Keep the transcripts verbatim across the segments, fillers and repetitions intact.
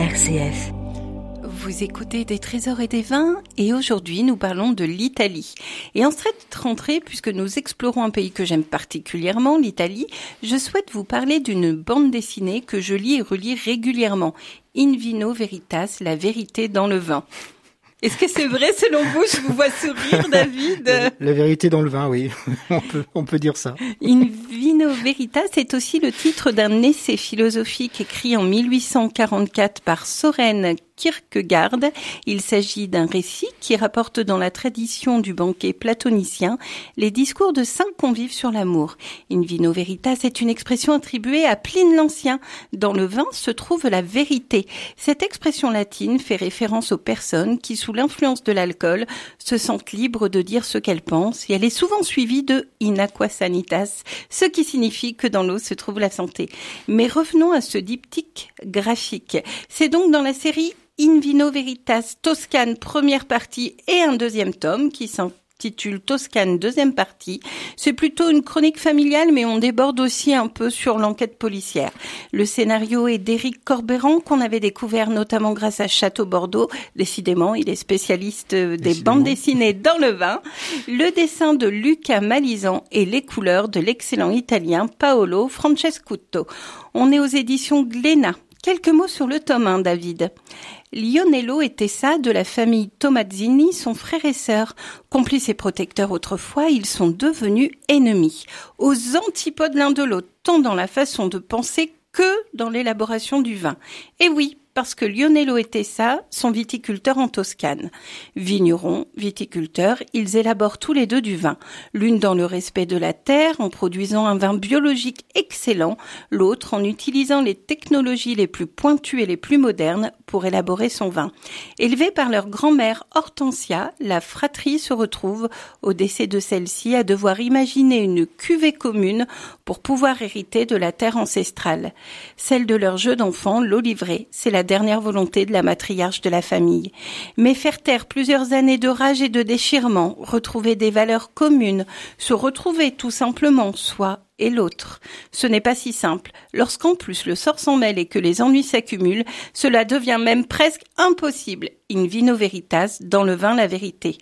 R C F. Vous écoutez Des Trésors et des Vins et aujourd'hui nous parlons de l'Italie. Et en cette rentrée, puisque nous explorons un pays que j'aime particulièrement, l'Italie, je souhaite vous parler d'une bande dessinée que je lis et relis régulièrement. In Vino Veritas, la vérité dans le vin. Est-ce que c'est vrai selon vous? Je vous vois sourire, David. La, la vérité dans le vin, oui. on peut, on peut dire ça. In Vino Veritas est aussi le titre d'un essai philosophique écrit en mille huit cent quarante-quatre par Søren Kierkegaard. Il s'agit d'un récit qui rapporte dans la tradition du banquet platonicien les discours de cinq convives sur l'amour. In Vino Veritas est une expression attribuée à Pline l'Ancien. Dans le vin se trouve la vérité. Cette expression latine fait référence aux personnes qui, sous l'influence de l'alcool, se sentent libres de dire ce qu'elles pensent et elle est souvent suivie de in aqua sanitas, ce qui signifie que dans l'eau se trouve la santé. Mais revenons à ce diptyque graphique. C'est donc dans la série In Vino Veritas Toscane première partie et un deuxième tome qui s'intitule Toscane deuxième partie. C'est plutôt une chronique familiale mais on déborde aussi un peu sur l'enquête policière. Le scénario est d'Éric Corbeyran qu'on avait découvert notamment grâce à Château Bordeaux. Décidément, il est spécialiste des Décidément. bandes dessinées dans le vin. Le dessin de Luca Malizan et les couleurs de l'excellent italien Paolo Francescuto. On est aux éditions Glénat. Quelques mots sur le tome un, David. Lionello et Tessa de la famille Tomazzini sont frères et sœurs. Complices et protecteurs autrefois, ils sont devenus ennemis. Aux antipodes l'un de l'autre, tant dans la façon de penser que dans l'élaboration du vin. Et oui, parce que Lionello et Tessa sont viticulteurs en Toscane. Vignerons, viticulteurs, ils élaborent tous les deux du vin. L'une dans le respect de la terre, en produisant un vin biologique excellent, l'autre en utilisant les technologies les plus pointues et les plus modernes pour élaborer son vin. Élevée par leur grand-mère Hortensia, la fratrie se retrouve, au décès de celle-ci, à devoir imaginer une cuvée commune pour pouvoir hériter de la terre ancestrale. Celle de leur jeu d'enfant, l'olivrée, c'est la dernière volonté de la matriarche de la famille. Mais faire taire plusieurs années de rage et de déchirement, retrouver des valeurs communes, se retrouver tout simplement soi et l'autre. Ce n'est pas si simple. Lorsqu'en plus le sort s'en mêle et que les ennuis s'accumulent, cela devient même presque impossible. In Vino Veritas, dans le vin la vérité.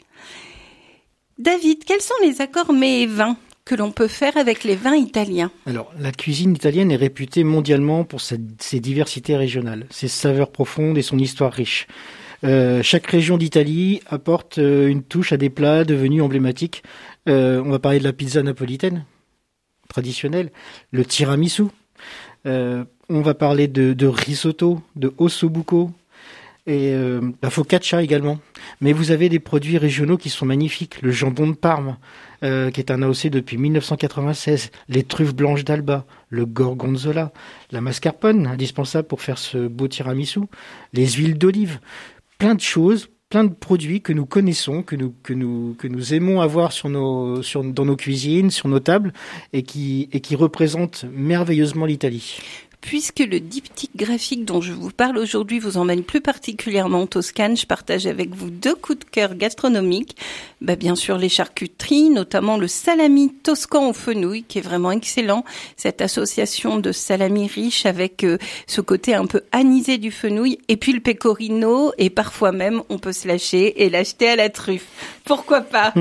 David, quels sont les accords mets et vins que l'on peut faire avec les vins italiens? Alors, la cuisine italienne est réputée mondialement pour sa, ses diversités régionales, ses saveurs profondes et son histoire riche. Euh, chaque région d'Italie apporte euh, une touche à des plats devenus emblématiques. Euh, on va parler de la pizza napolitaine, traditionnelle, le tiramisu. Euh, on va parler de, de risotto, de ossobuco et euh, la focaccia également. Mais vous avez des produits régionaux qui sont magnifiques. Le jambon de Parme, euh, qui est un A O C depuis dix-neuf cent quatre-vingt-seize. Les truffes blanches d'Alba, le gorgonzola, la mascarpone, indispensable pour faire ce beau tiramisu. Les huiles d'olive, plein de choses, plein de produits que nous connaissons, que nous que nous que nous aimons avoir sur nos sur dans nos cuisines, sur nos tables, et qui et qui représentent merveilleusement l'Italie. Puisque le diptyque graphique dont je vous parle aujourd'hui vous emmène plus particulièrement en Toscane, je partage avec vous deux coups de cœur gastronomiques. Bah, bien sûr les charcuteries, notamment le salami toscan aux fenouil, qui est vraiment excellent. Cette association de salami riche avec euh, ce côté un peu anisé du fenouil, et puis le pecorino, et parfois même on peut se lâcher et l'acheter à la truffe. Pourquoi pas?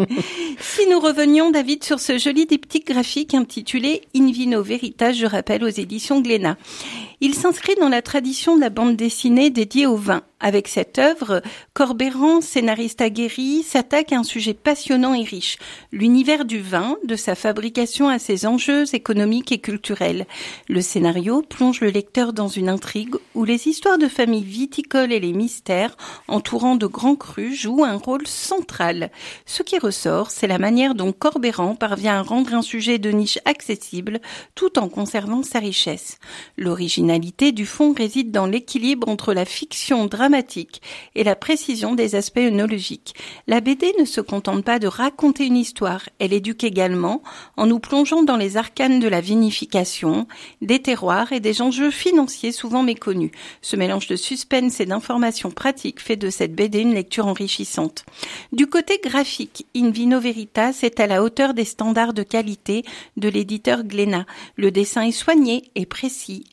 Si nous revenions, David, sur ce joli diptyque graphique intitulé In Vino Veritas, je rappelle aux éditions Glénat. Il s'inscrit dans la tradition de la bande dessinée dédiée au vin. Avec cette œuvre, Corbeyran, scénariste aguerri, s'attaque à un sujet passionnant et riche, l'univers du vin, de sa fabrication à ses enjeux économiques et culturels. Le scénario plonge le lecteur dans une intrigue où les histoires de famille viticoles et les mystères entourant de grands crus jouent un rôle central. Ce qui ressort, c'est la manière dont Corbeyran parvient à rendre un sujet de niche accessible tout en conservant sa richesse. L'originalité du fond réside dans l'équilibre entre la fiction dramatique et la précision des aspects œnologiques. La B D ne se contente pas de raconter une histoire, elle éduque également en nous plongeant dans les arcanes de la vinification, des terroirs et des enjeux financiers souvent méconnus. Ce mélange de suspense et d'informations pratiques fait de cette B D une lecture enrichissante. Du côté graphique, In Vino Veritas est à la hauteur des standards de qualité de l'éditeur Glénat. Le dessin est soigné et précis, les paysages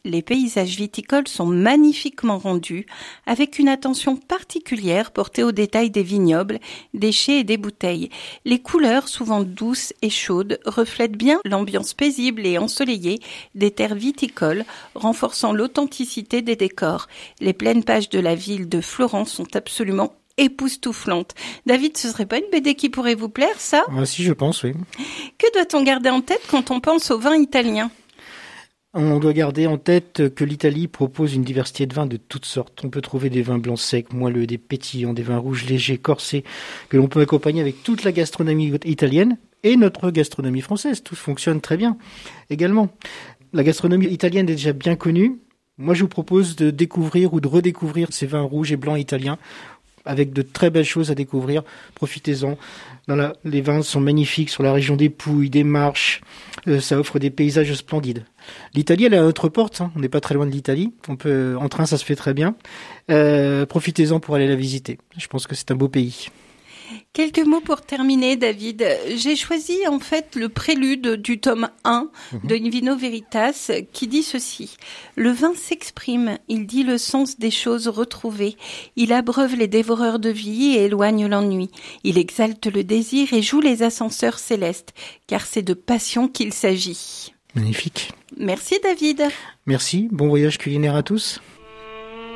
paysages viticoles sont magnifiquement rendus, avec une attention particulière portée aux détails des vignobles, des chais et des bouteilles. Les couleurs, souvent douces et chaudes, reflètent bien l'ambiance paisible et ensoleillée des terres viticoles, renforçant l'authenticité des décors. Les pleines pages de la ville de Florence sont absolument époustouflante. David, ce serait pas une B D qui pourrait vous plaire, ça ? Ah, si, je pense, oui. Que doit-on garder en tête quand on pense au vin italien ? On doit garder en tête que l'Italie propose une diversité de vins de toutes sortes. On peut trouver des vins blancs secs, moelleux, des pétillants, des vins rouges légers, corsés, que l'on peut accompagner avec toute la gastronomie italienne et notre gastronomie française. Tout fonctionne très bien également. La gastronomie italienne est déjà bien connue. Moi, je vous propose de découvrir ou de redécouvrir ces vins rouges et blancs italiens avec de très belles choses à découvrir. Profitez-en. Dans la, les vins sont magnifiques sur la région des Pouilles, des Marches. Euh, ça offre des paysages splendides. L'Italie, elle est à notre porte. Hein. On n'est pas très loin de l'Italie. On peut, en train, ça se fait très bien. Euh, profitez-en pour aller la visiter. Je pense que c'est un beau pays. Quelques mots pour terminer, David. J'ai choisi en fait le prélude du tome un mmh. de In Vino Veritas qui dit ceci. Le vin s'exprime, il dit le sens des choses retrouvées. Il abreuve les dévoreurs de vie et éloigne l'ennui. Il exalte le désir et joue les ascenseurs célestes, car c'est de passion qu'il s'agit. Magnifique. Merci David. Merci, bon voyage culinaire à tous.